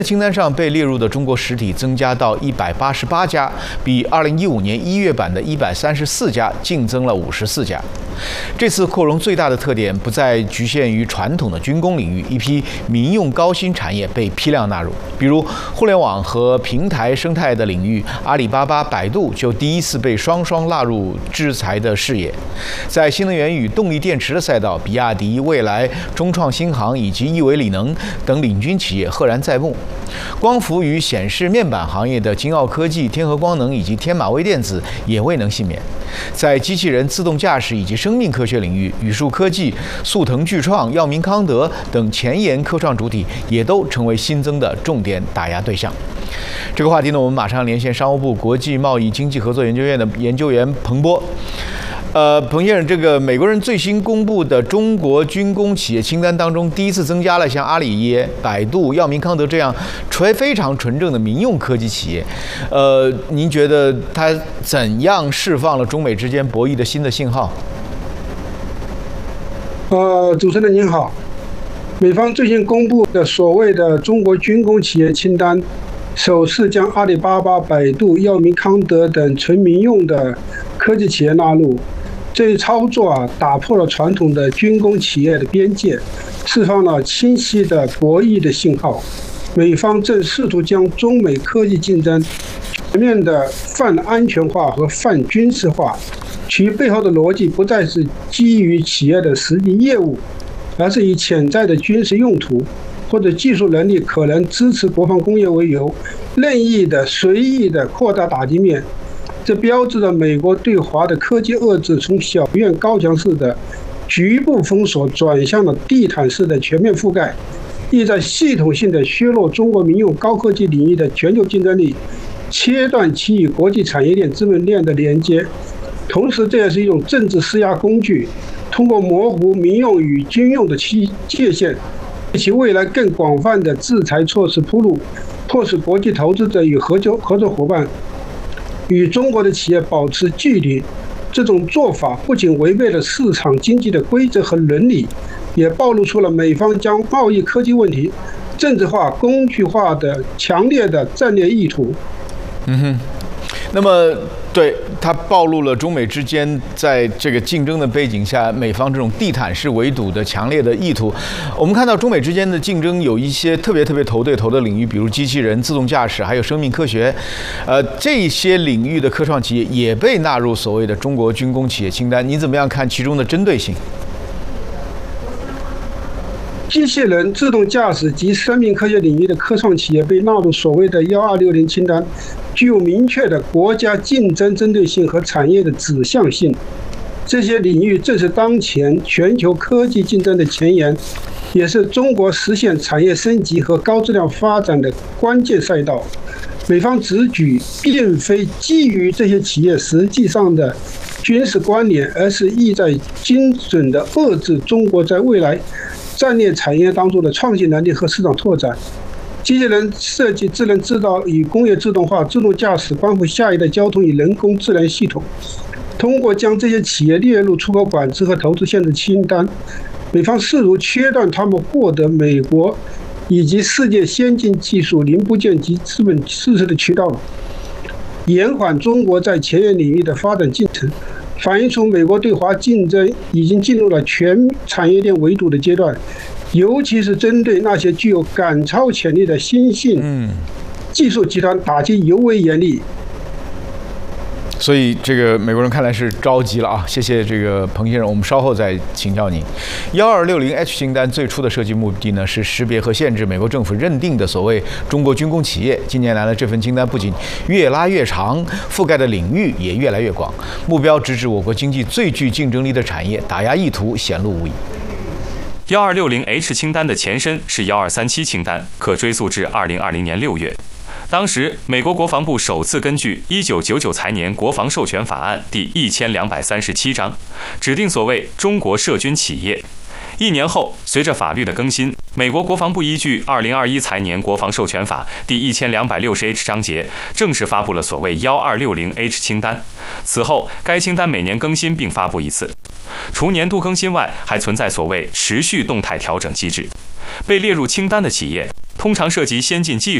清单上被列入的中国实体增加到188家，比2015年1月版的134家净增了54家。这次扩容最大的特点不再局限于传统的军工领域，一批民用高新产业被批量纳入，比如互联网和平台生态的领域，阿里巴巴、百度就第一次被双双纳入制裁的视野。在新能源与动力电池的赛道，比亚迪、蔚来、中创新航以及亿纬锂能等领军企业赫然在目。光伏与显示面板行业的金奥科技、天合光能以及天马微电子也未能幸免。在机器人、自动驾驶以及生命科学领域，宇树科技、速腾巨创、药明康德等前沿科创主体也都成为新增的重点打压对象。这个话题呢，我们马上连线商务部国际贸易经济合作研究院的研究员彭波。彭先生，这个美国人最新公布的中国军工企业清单当中，第一次增加了像阿里耶、百度、药明康德这样非常纯正的民用科技企业。您觉得它怎样释放了中美之间博弈的新的信号？ 主持人您好，美方最新公布的所谓的中国军工企业清单，首次将阿里巴巴、百度、药明康德等纯民用的科技企业纳入。这一操作打破了传统的军工企业的边界，释放了清晰的博弈的信号。美方正试图将中美科技竞争全面的泛安全化和泛军事化，其背后的逻辑不再是基于企业的实际业务，而是以潜在的军事用途或者技术能力可能支持国防工业为由，任意的、随意的扩大打击面。这标志着美国对华的科技遏制从小院高墙式的局部封锁转向了地毯式的全面覆盖，意在系统性的削弱中国民用高科技领域的全球竞争力，切断其与国际产业链资本链的连接。同时，这也是一种政治施压工具，通过模糊民用与军用的界限，为其未来更广泛的制裁措施铺路，迫使国际投资者与合作伙伴与中国的企业保持距离。这种做法不仅违背了市场经济的规则和伦理，也暴露出了美方将贸易科技问题政治化、工具化的强烈的战略意图。 那么对它暴露了中美之间在这个竞争的背景下，美方这种地毯式围堵的强烈的意图。我们看到中美之间的竞争有一些特别投对头的领域，比如机器人、自动驾驶，还有生命科学。这些领域的科创企业也被纳入所谓的中国军工企业清单。你怎么样看其中的针对性？ 机器人、自动驾驶及生命科学领域的科创企业被纳入所谓的1260清单，具有明确的国家竞争针对性和产业的指向性。这些领域正是当前全球科技竞争的前沿，也是中国实现产业升级和高质量发展的关键赛道。美方此举并非基于这些企业实际上的军事关联，而是意在精准地遏制中国在未来战略产业当中的创新能力和市场拓展。机器人设计、智能制造与工业自动化、自动驾驶，关乎下一代交通与人工智能系统。通过将这些企业列入出口管制和投资限制清单，美方试图切断他们获得美国以及世界先进技术零部件及资本支持的渠道，延缓中国在前沿领域的发展进程，反映出美国对华竞争已经进入了全产业链围堵的阶段，尤其是针对那些具有赶超潜力的新兴技术集团，打击尤为严厉。 所以这个美国人看来是着急了啊！谢谢这个彭先生，我们稍后再请教您。1260H 清单最初的设计目的呢，是识别和限制美国政府认定的所谓中国军工企业。近年来呢，这份清单不仅越拉越长，覆盖的领域也越来越广，目标直指我国经济最具竞争力的产业，打压意图显露无遗。 1260H 清单的前身是1237清单，可追溯至2020年6月。当时，美国国防部首次根据1999财年国防授权法案第1237章，指定所谓中国涉军企业。1年后，随着法律的更新，美国国防部依据2021财年国防授权法第1260H 章节，正式发布了所谓1260H 清单。此后，该清单每年更新并发布一次。除年度更新外，还存在所谓持续动态调整机制。被列入清单的企业通常涉及先进技术。